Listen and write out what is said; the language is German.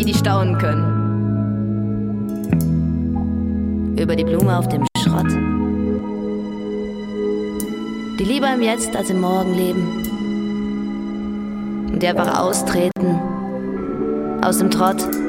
die, die staunen können. Über die Blume auf dem Schrott, die lieber im Jetzt als im Morgen leben und die einfach austreten aus dem Trott.